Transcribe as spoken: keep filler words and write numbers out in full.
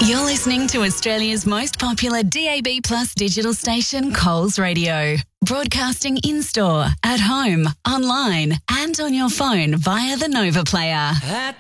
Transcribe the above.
You're listening to Australia's most popular D A B Plus digital station, Coles Radio. Broadcasting in-store, at home, online and on your phone via the Nova Player. At